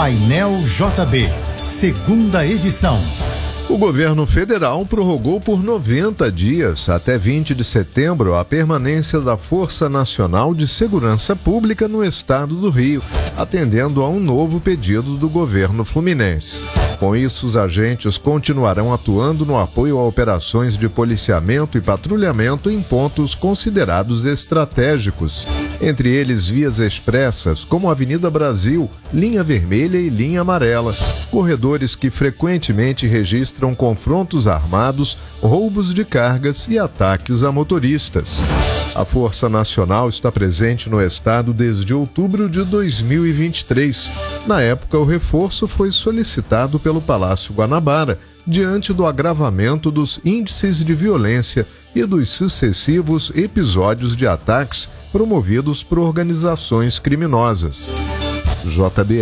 Painel JB, segunda edição. O governo federal prorrogou por 90 dias, até 20 de setembro, a permanência da Força Nacional de Segurança Pública no estado do Rio, atendendo a um novo pedido do governo fluminense. Com isso, os agentes continuarão atuando no apoio a operações de policiamento e patrulhamento em pontos considerados estratégicos, entre eles vias expressas como Avenida Brasil, Linha Vermelha e Linha Amarela, corredores que frequentemente registram confrontos armados, roubos de cargas e ataques a motoristas. A Força Nacional está presente no estado desde outubro de 2023. Na época, o reforço foi solicitado pelo Palácio Guanabara, diante do agravamento dos índices de violência e dos sucessivos episódios de ataques promovidos por organizações criminosas. JB